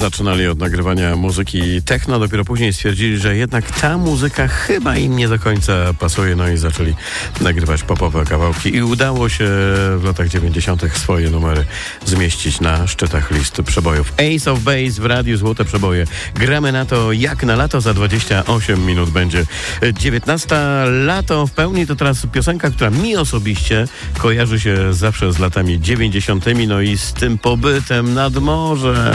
zaczynali od nagrywania muzyki techno, dopiero później stwierdzili, że jednak ta muzyka chyba im nie do końca pasuje, no i zaczęli nagrywać popowe kawałki i udało się w latach 90. swoje numery zmieścić na szczytach list przebojów. Ace of Base w radiu Złote Przeboje. Gramy na to jak na lato, za 28 minut będzie 19. Lato w pełni to teraz piosenka, która mi osobiście kojarzy się zawsze z latami 90. no i z tym pobytem nad morze.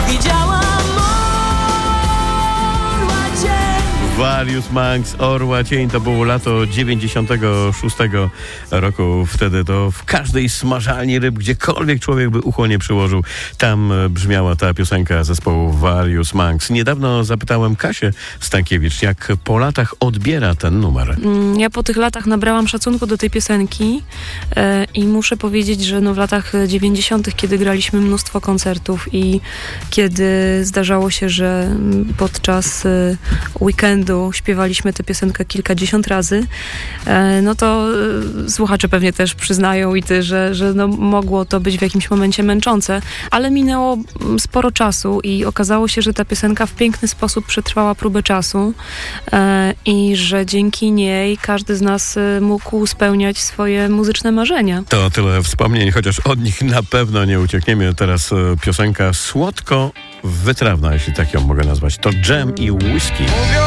Various Monks, Orła Cień, to było lato 96 roku. Wtedy to w każdej smażalni ryb, gdziekolwiek człowiek by ucho nie przyłożył, tam brzmiała ta piosenka zespołu Various Monks. Niedawno zapytałem Kasię Stankiewicz, jak po latach odbiera ten numer. Ja po tych latach nabrałam szacunku do tej piosenki i muszę powiedzieć, że w latach 90., kiedy graliśmy mnóstwo koncertów i kiedy zdarzało się, że podczas weekendu śpiewaliśmy tę piosenkę kilkadziesiąt razy, no to słuchacze pewnie też przyznają i ty, że mogło to być w jakimś momencie męczące, ale minęło sporo czasu i okazało się, że ta piosenka w piękny sposób przetrwała próbę czasu i że dzięki niej każdy z nas mógł spełniać swoje muzyczne marzenia. To tyle wspomnień, chociaż od nich na pewno nie uciekniemy. Teraz piosenka słodko wytrawna, jeśli tak ją mogę nazwać. To Dżem i Whisky.